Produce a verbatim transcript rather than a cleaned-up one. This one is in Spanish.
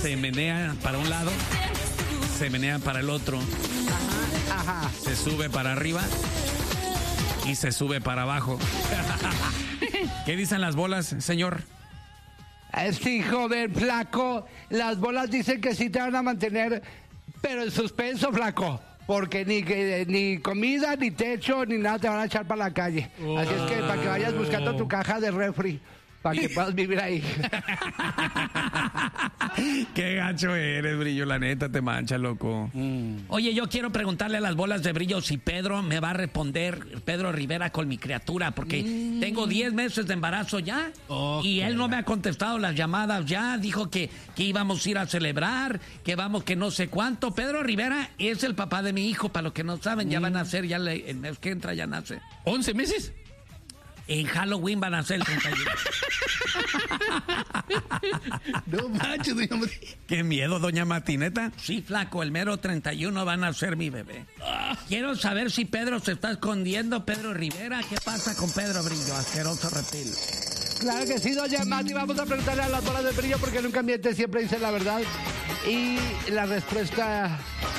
se menea para un lado, se menea para el otro, Ajá, ajá. se sube para arriba y se sube para abajo. ¿Qué dicen las bolas, señor? Sí, joven, flaco. Las bolas dicen que sí te van a mantener, pero en suspenso, flaco. Porque ni, que- ni comida, ni techo, ni nada te van a echar para la calle. Así es que para que vayas buscando tu caja de refri, para que puedas vivir ahí. Qué gacho eres, Brillo, la neta, te mancha, loco. Oye, yo quiero preguntarle a las bolas de Brillo si Pedro me va a responder, Pedro Rivera, con mi criatura, porque tengo diez meses de embarazo ya, Oh, y él no me ha contestado las llamadas ya, dijo que, que íbamos a ir a celebrar, que vamos que no sé cuánto. Pedro Rivera es el papá de mi hijo, para los que no saben, ya van a nacer, ya le- el mes que entra ya nace. ¿once meses? En Halloween van a ser el treinta y uno. No manches, doña Mati. Qué miedo, doña Matineta. Sí, flaco, el mero treinta y uno van a ser mi bebé. Quiero saber si Pedro se está escondiendo, Pedro Rivera. ¿Qué pasa con Pedro Brillo, asqueroso reptil? Claro que sí, doña Mati. Vamos a preguntarle a las bolas de brillo porque nunca miente, siempre dice la verdad. Y la respuesta